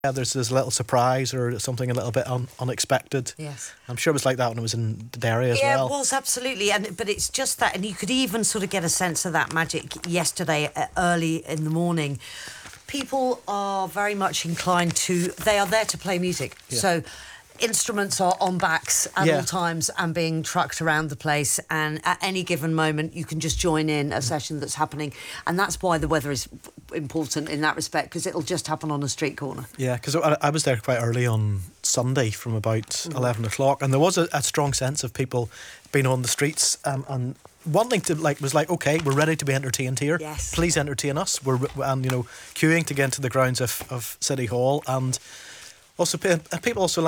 there's this little surprise or something a little bit unexpected. Yes. I'm sure it was like that when it was in Derry as well. Yeah, it was, absolutely. But it's just that, and you could even sort of get a sense of that magic yesterday early in the morning. People are very much inclined they are there to play music. Yeah. So instruments are on backs at all times and being trucked around the place, and at any given moment you can just join in a session that's happening, and that's why the weather is important in that respect, because it'll just happen on a street corner. Yeah, because I was there quite early on Sunday from about 11 o'clock, and there was a strong sense of people being on the streets and wanting to, okay, we're ready to be entertained here. Yes. Please entertain us. And queuing to get into the grounds of City Hall, and also people also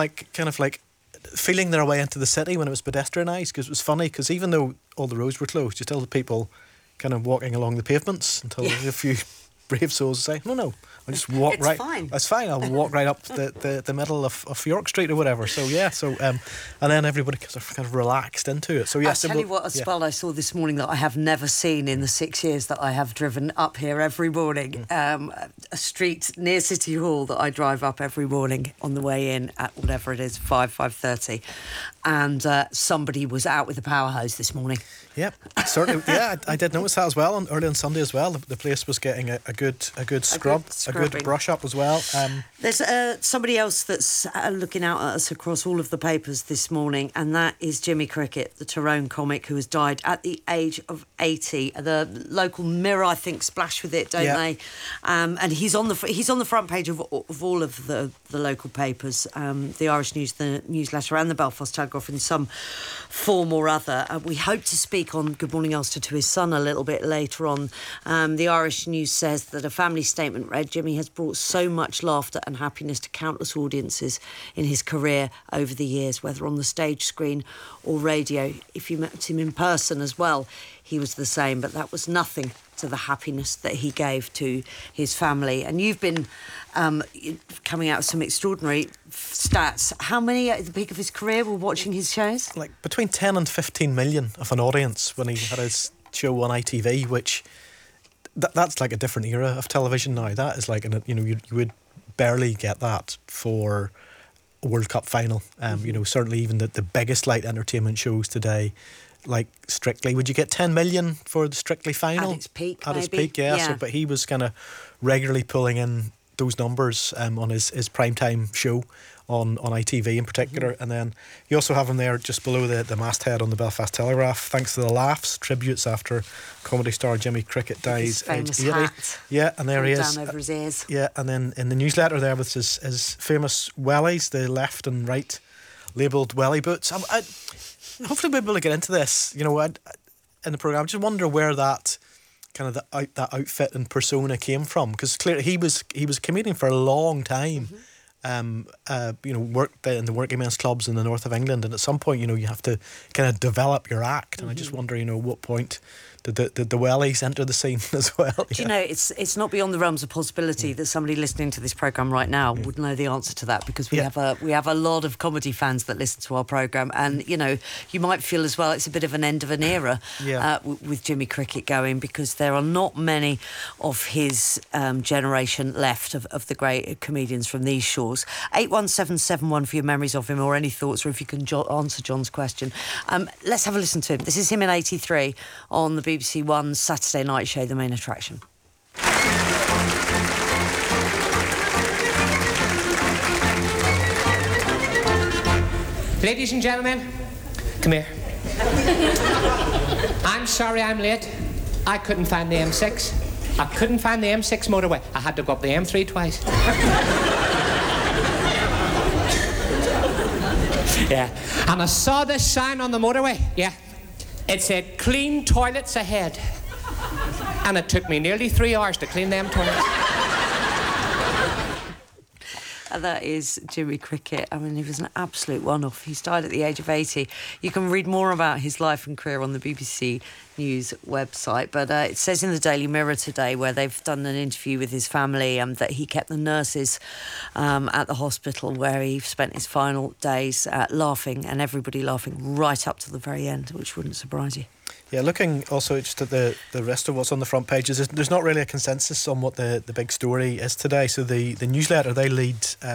feeling their way into the city when it was pedestrianised, because it was funny, because even though all the roads were closed, you still had people kind of walking along the pavements until a few brave souls say, no, I'll just walk it's fine. That's fine. I'll walk right up the middle of York Street or whatever. So and then everybody kind of relaxed into it. So yes, I'll tell you what a spell I saw this morning that I have never seen in the 6 years that I have driven up here every morning. A street near City Hall that I drive up every morning on the way in at whatever it is, 5:30, and somebody was out with a power hose this morning. Yep, certainly. Yeah, I did notice that as well. And early on Sunday as well, the place was getting a good scrub, a good brush up as well. There's somebody else that's looking out at us across all of the papers this morning, and that is Jimmy Cricket, the Tyrone comic, who has died at the age of 80. The local Mirror, I think, splashed with it, don't they? And he's on the front page of all of the local papers, the Irish News, the Newsletter, and the Belfast Telegraph in some form or other. We hope to speak on Good Morning Ulster to his son a little bit later on. The Irish News says that a family statement read, Jimmy has brought so much laughter and happiness to countless audiences in his career over the years, whether on the stage, screen or radio. If you met him in person as well, he was the same, but that was nothing to the happiness that he gave to his family. And you've been coming out with some extraordinary stats. How many at the peak of his career were watching his shows? Like between 10 and 15 million of an audience when he had his show on ITV, which that's like a different era of television now. That is like, you would barely get that for a World Cup final. Certainly even the biggest light entertainment shows today, like Strictly, would you get 10 million for the Strictly final? At its peak, At its peak, yeah. So, but he was kind of regularly pulling in those numbers on his primetime show on ITV in particular. And then you also have him there just below the masthead on the Belfast Telegraph, thanks to the laughs, tributes after comedy star Jimmy Cricket dies aged 80. Hat. Yeah, and there he is. Down over his ears. Yeah, and then in the newsletter there with his famous wellies, the left and right labelled welly boots. Hopefully we'll be able to get into this, in the programme. I just wonder where that kind of that outfit and persona came from, because clearly he was a comedian for a long time. Worked in the working men's clubs in the north of England, and at some point, you have to kind of develop your act. And I just wonder, what point did the wellies enter the scene as well? Do you know, it's not beyond the realms of possibility that somebody listening to this programme right now would know the answer to that, because we have a lot of comedy fans that listen to our programme, and you might feel as well it's a bit of an end of an era with Jimmy Cricket going, because there are not many of his generation left of the great comedians from these shores. 81771 for your memories of him, or any thoughts, or if you can answer John's question. Let's have a listen to him. This is him in 83 on the BBC One Saturday night show, The Main Attraction. Ladies and gentlemen, come here. I'm sorry I'm late. I couldn't find the M6. I couldn't find the M6 motorway. I had to go up the M3 twice. Yeah. And I saw this sign on the motorway. Yeah. It said, clean toilets ahead. And it took me nearly 3 hours to clean them toilets. That is Jimmy Cricket. I mean, he was an absolute one-off. He's died at the age of 80. You can read more about his life and career on the BBC News website. But it says in the Daily Mirror today, where they've done an interview with his family, that he kept the nurses at the hospital where he spent his final days laughing, and everybody laughing right up to the very end, which wouldn't surprise you. Yeah, looking also just at the rest of what's on the front pages, there's not really a consensus on what the big story is today. So the newsletter, they lead